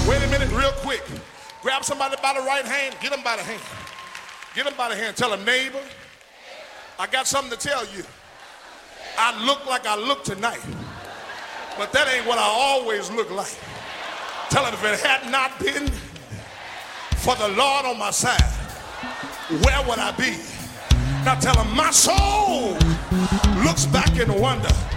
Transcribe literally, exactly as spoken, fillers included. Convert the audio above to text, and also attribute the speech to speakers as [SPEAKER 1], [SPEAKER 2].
[SPEAKER 1] Wait a minute, real quick. Grab somebody by the right hand. Get them by the hand. Get them by the hand. Tell them, neighbor, I got something to tell you. I look like I look tonight, but that ain't what I always look like. Tell them, if it had not been for the Lord on my side, where would I be? Now tell them, my soul looks back in wonder.